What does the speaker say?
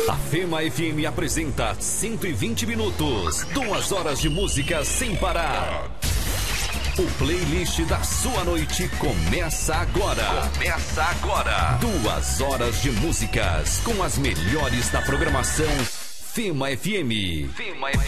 A Fema FM apresenta 120 minutos, 2 horas de música sem parar. O playlist da sua noite começa agora. 2 horas de músicas com as melhores da programação Fema FM.